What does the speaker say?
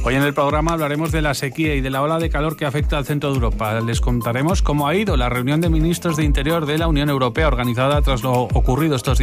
Hoy en el programa hablaremos de la sequía y de la ola de calor que afecta al centro de Europa. Les contaremos cómo ha ido la reunión de ministros de Interior de la Unión Europea organizada tras lo ocurrido estos días